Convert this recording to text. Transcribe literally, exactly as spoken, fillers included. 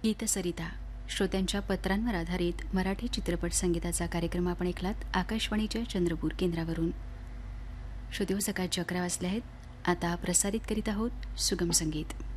गीतसरिता श्रोत्यांच्या पत्रांवर आधारित मराठी चित्रपट संगीताचा कार्यक्रम आपण ऐकलात आकाशवाणीच्या चंद्रपूर केंद्रावरून. श्रोते, सकाळचे अकरा वाजले आहेत. आता प्रसारित करीत आहोत सुगम संगीत.